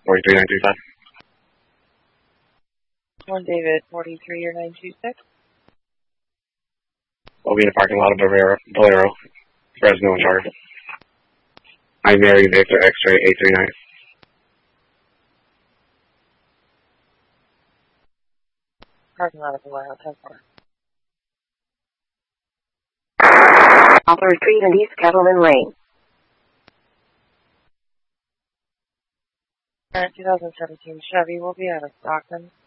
43935. One David, 43 or 926. We'll be in the parking lot of Bolero, Fresno and Charter. I'm Mary Victor X-ray 839. Parking lot of Bolero, 10-4. Alpha Retreat and East Kettleman Lane. 2017 Chevy will be out of Stockton.